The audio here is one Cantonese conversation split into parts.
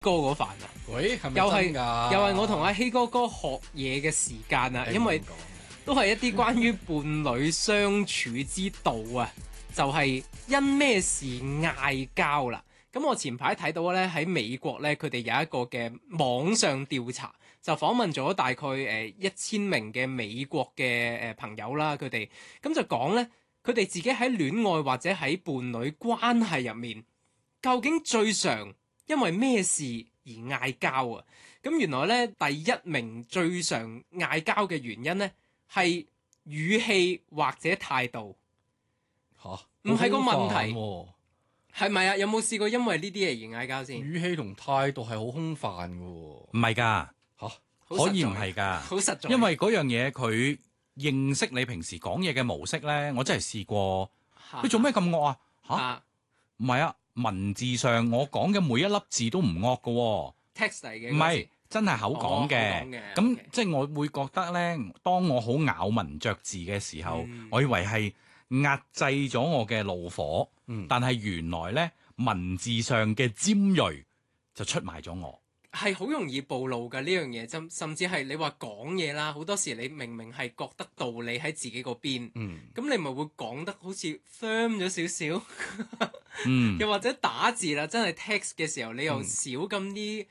哥嗰飯啊！ 喂，係咪又係真㗎？ 又係我同阿希哥哥學嘢嘅時間啊，因為都係一啲關於伴侶相處之道啊，就係因咩事嗌交啦。咁我前排睇到咧喺美國咧，佢哋有一個嘅網上調查，就訪問咗大概1000名嘅美國嘅朋友啦，佢哋咁就講咧，佢哋自己喺戀愛或者喺伴侶關係入面，究竟最常因為咩事而嗌交啊？咁原來咧第一名最常嗌交嘅原因咧係語氣或者態度， 嚇， 唔係個問題， 喎。 係咪啊？有冇試過因為呢啲嘢而嗌交先？ 語氣同態度係好空泛嘅喎。 唔係㗎， 嚇， 好可以實在唔係㗎， 好實在， 因為嗰樣嘢佢認識你平時講嘢嘅模式咧，我真係試過。你做咩咁惡啊？嚇，唔係啊，文字上我講嘅每一粒字都唔惡㗎喎。 text 嚟嘅， 唔係真係口講嘅，咁 OK 即係我會覺得咧，當我好咬文嚼字嘅時候，我以為係壓制咗我嘅怒火，但係原來咧文字上嘅尖鋭就出賣咗我。 係好容易暴露㗎呢樣嘢，甚至係你話講嘢啦，好多時你明明係覺得道理喺自己嗰邊，咁你咪會講得好似 firm 咗少少，又或者打字啦，真係 text 嘅時候你又少咁啲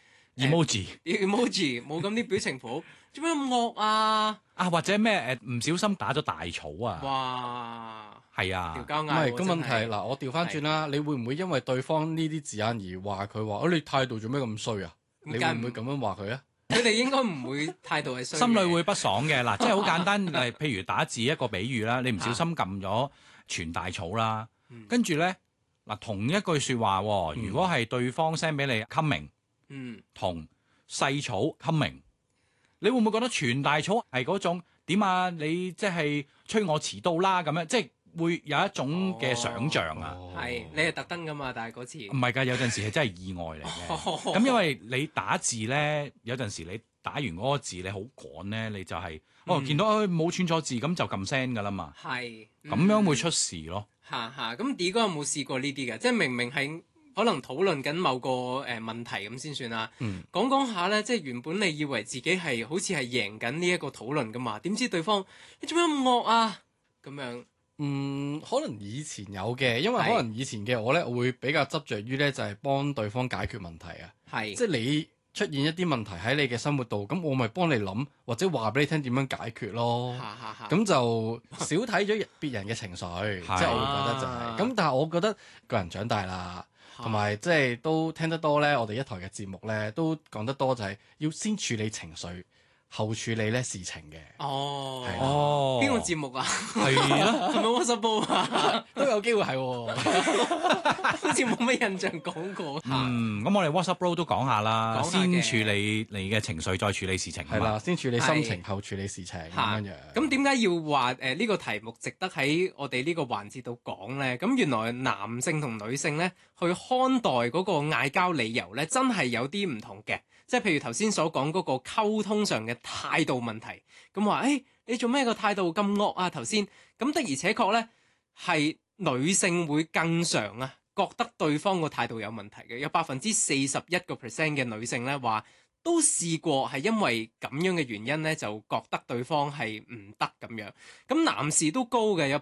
emoji 冇咁啲表情符，做咩咁惡啊？ 或者咩唔小心打咗大草啊？ 哇！ 係啊， 調交嗌唔係，咁真問題係嗱，我調翻轉啦，你會唔會因為對方呢啲字眼而話佢話，你態度做咩咁衰啊？你會唔會咁樣話佢啊？ 佢哋應該唔會態度係衰嘅， 心裏會不爽嘅。嗱，即係好簡單，譬如打字一個比喻啦，你唔小心撳咗全大草啦，跟住咧嗱，同一句説話，如果係對方 send 俾你 coming，同細草 coming，你會唔會覺得全大草係嗰種點啊？你即係催我遲到啦咁樣，即係會有一種嘅想像啊。 係你係特登噶嘛？但係嗰次唔係㗎，有陣時係真係意外嚟嘅。咁因為你打字咧，有陣時你打完嗰個字你好趕咧，你就係見到冇串錯字咁就撳 send 㗎啦嘛。 係咁樣會出事咯。 咁 D 哥有冇試過呢啲嘅？即係明明係可能討論緊某個問題咁先算啦。講講下咧，即係原本你以為自己係好似係贏緊呢一個討論噶嘛？點知對方你做咩咁惡啊？咁樣。 可能以前有嘅，因為可能以前嘅我咧，我會比較執着於咧，就係幫對方解決問題啊。係，即係你出現一啲問題喺你嘅生活度，咁我咪幫你諗，或者話俾你聽點樣解決咯。咁就少睇咗別人嘅情緒，即係我會覺得就係。咁但係我覺得個人長大啦，同埋即係都聽得多咧，我哋一台嘅節目咧都講得多，就係要先處理情緒，後處理咧事情嘅。 邊個節目啊？ 係啦， 係咪 WhatsApp 啊？ 都有機會係好似冇乜印象講過。 咁我哋 WhatsApp Bro 都講下啦，先處理你嘅情緒，再處理事情。 係啦，先處理心情，後處理事情咁樣。 咁點解要話呢個題目值得喺我哋呢個環節度講咧？咁原來男性同女性咧去看待嗰個嗌交理由咧，真係有啲唔同嘅。即係譬如頭先所講嗰個溝通上嘅態度問題，咁話你做咩個態度咁惡啊？頭先咁的而且確咧係女性會更常啊覺得對方個態度有問題嘅，有41%嘅女性咧話都試過係因為咁樣嘅原因咧就覺得對方係唔得咁樣。咁男士都高嘅，有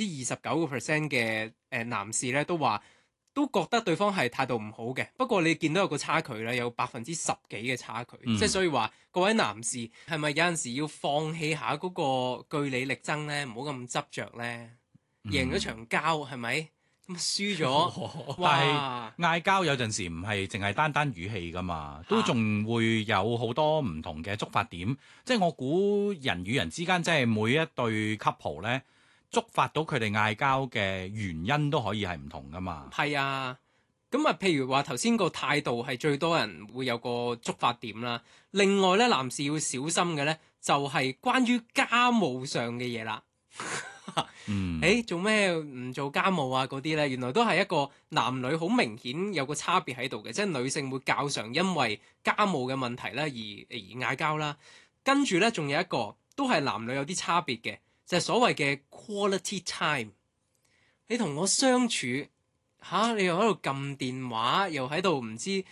29%嘅男士咧都話，都覺得對方係態度唔好嘅，不過你見到有個差距咧，有10%幾嘅差距，即係所以話各位男士係咪有陣時要放棄下嗰個據理力爭咧，唔好咁執着咧，贏咗場交係咪？咁輸咗， 但係嗌交有陣時唔係淨係單單語氣噶嘛，都仲會有好多唔同嘅觸發點，即係我估人與人之間，即係每一對 couple 咧。觸發到佢哋嗌交嘅原因都可以係唔同噶嘛。 係啊，咁啊，譬如話頭先個態度係最多人會有個觸發點啦。另外咧，男士要小心嘅咧，就係關於家務上嘅嘢啦。做咩唔做家務啊？嗰啲咧，原來都係一個男女好明顯有個差別喺度嘅，即係女性會較常因為家務嘅問題咧而嗌交啦。跟住咧，仲有一個都係男女有啲差別嘅。就係所謂嘅 quality time，你同我相處你又喺度撳電話，又喺度唔知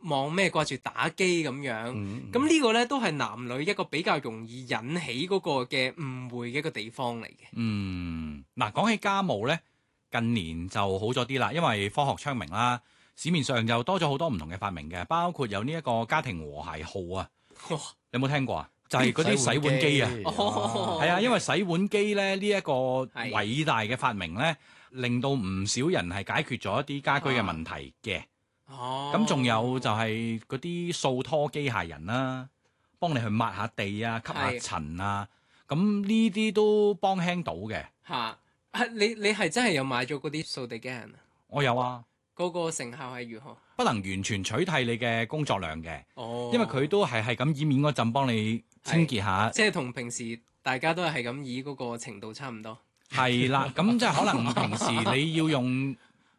望咩掛住打機咁樣。咁呢個咧都係男女一個比較容易引起嗰個嘅誤會嘅一個地方嚟嘅。 嗱，講起家務咧，近年就好咗啲啦，因為科學昌明啦，市面上就多咗好多唔同嘅發明嘅，包括有呢一個家庭和諧號啊，你有冇聽過啊？就係嗰啲洗碗機啊，係啊，因為洗碗機咧呢一個偉大嘅發明咧，令到唔少人係解決咗一啲家居嘅問題嘅。咁仲有就係嗰啲掃拖機械人啦，幫你去抹下地啊、吸下塵啊，咁呢啲都幫輕到嘅。 你係真係有買咗嗰啲掃地機械人啊？ 我有啊。 嗰個成效係如何？ 不能完全取替你嘅工作量嘅，因為佢都係咁以面嗰陣幫你清潔下， 即係同平時大家都係咁以嗰個程度差唔多。 係啦，咁即係可能平時你要用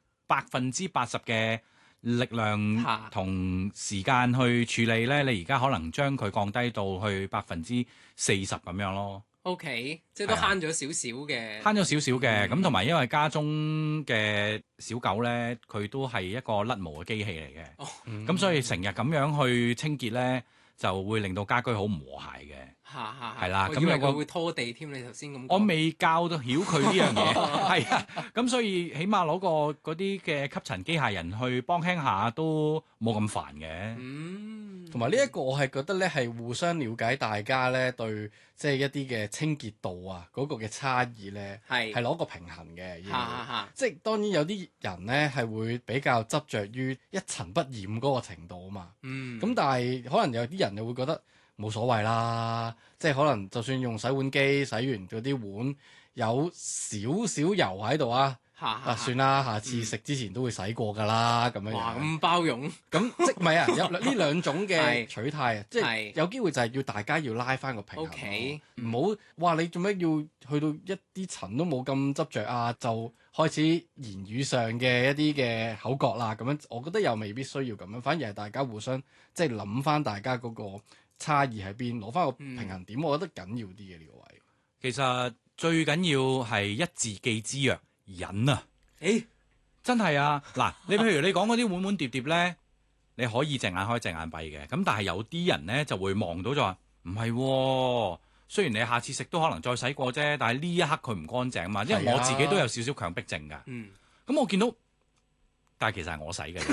80%嘅力量同時間去處理咧，你而家可能將佢降低到去40%咁樣咯。 OK， 即係都慳咗少少嘅， 慳咗少少嘅，咁同埋因為家中嘅小狗咧，佢都係一個甩毛嘅機器嚟嘅，咁所以成日咁樣去清潔咧，就會令到家居好唔和諧嘅。係啦，咁有個會拖地添，你頭先咁講。 我未教到曉佢呢樣嘢，係啊，咁所以起碼攞個嗰啲嘅吸塵機械人去幫輕下都冇咁煩嘅。 同埋呢一個我係覺得咧係互相了解大家咧對即係一啲嘅清潔度啊嗰個嘅差異咧係攞個平衡嘅。即係當然有啲人咧係會比較執着於一塵不染嗰個程度啊嘛。咁但係可能有啲人就會覺得冇所謂啦，即係可能就算用洗碗機洗完嗰啲碗有少少油喺度啊，算啦，下次食之前都會洗過㗎啦，咁樣樣。 哇，咁包容。 咁即唔係啊？有呢兩種嘅取態啊，即係有機會就係要大家要拉翻個平衡，唔好話你做咩要去到一啲塵都冇咁執着啊，就開始言語上嘅一啲嘅口角啦。咁樣我覺得又未必需要咁樣，反而係大家互相即係諗翻大家嗰個差異喺邊，攞翻個平衡點，我覺得緊要啲嘅呢個位。 其實最緊要係一字記之曰忍啊！真係啊！嗱，你譬如你講嗰啲碗碗碟碟咧，你可以隻眼開隻眼閉嘅，咁但係有啲人咧就會望到就話唔係，雖然你下次食都可能再洗過啫，但係呢一刻佢唔乾淨啊嘛，因為我自己都有少少強迫症㗎。咁我見到，但係其實係我洗嘅。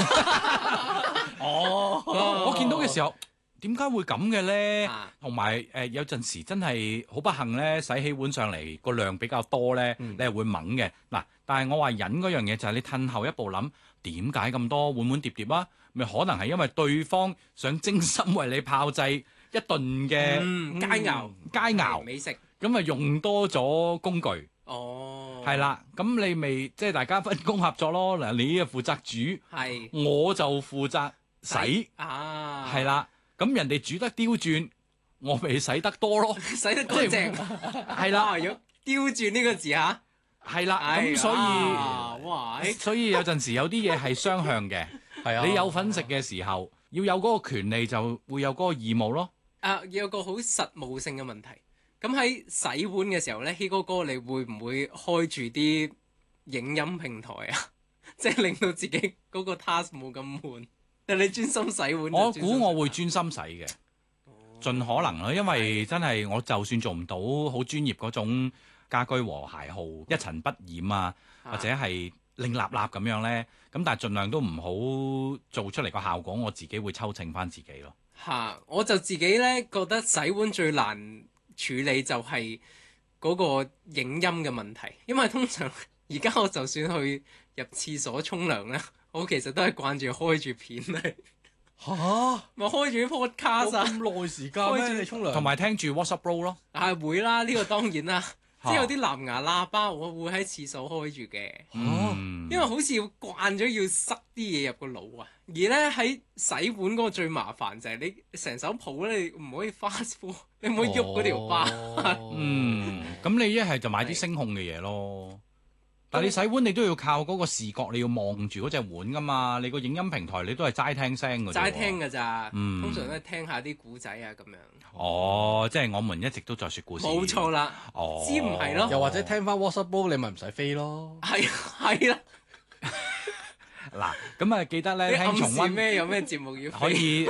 我見到嘅時候。點解會咁嘅咧？同埋有陣時真係好不幸咧，洗起碗上嚟個量比較多咧，你係會掹嘅。嗱，但係我話忍嗰樣嘢就係你褪後一步諗，點解咁多碗碗碟碟啊？咪可能係因為對方想精心為你炮製一頓嘅佳肴美食， 咁啊用多咗工具。係啦，咁你咪即係大家分工合作咯。嗱，你啊負責煮，我就負責洗。係啦。咁人哋煮得刁鑽，我咪洗得多咯， 洗得乾淨。 係啦， 有刁鑽呢個字嚇， 係啦。咁所以有陣時有啲嘢係雙向嘅。你有份食嘅時候，要有嗰個權利，就會有嗰個義務咯。 有個好實務性嘅問題。咁喺洗碗嘅時候咧，希哥哥，你會唔會開住啲影音平台啊？即係令到自己嗰個 task 冇咁悶。你專心洗碗， 我估我會專心洗嘅，盡可能啦。因為真係我就算做唔到好專業嗰種家居和諧號一塵不染啊，或者係令立立咁樣咧，咁但係盡量都唔好做出嚟個效果，我自己會抽秤翻自己咯。 我就自己咧覺得洗碗最難處理就係嗰個影音嘅問題，因為通常而家我就算去入廁所沖涼咧。我其實都係慣住開住片嚟，咪開住啲 podcast 啊！ 咁耐時間咩？你沖涼同埋聽住 WhatsApp Bro 咯， 會啦，呢個當然啦。即係有啲藍牙喇叭，我會喺廁所開住嘅。因為好似要慣咗要塞啲嘢入個腦啊。而咧喺洗碗嗰個最麻煩就係你成手抱咧，你唔可以 fast food，你唔可以喐嗰條巴。 咁你一係就買啲聲控嘅嘢咯。但係你洗碗你都要靠嗰個視覺，你要望住嗰隻碗噶嘛。你個影音平台你都係齋聽聲㗎啫。齋聽㗎咋，通常都係聽下啲古仔啊咁樣。 即係我們一直都在說故事。 冇錯啦。知唔係咯？ 又或者聽翻 WhatsApp 煲，你咪唔使飛咯。 係啦。 嗱，咁啊記得咧聽重溫咩有咩節目要可以。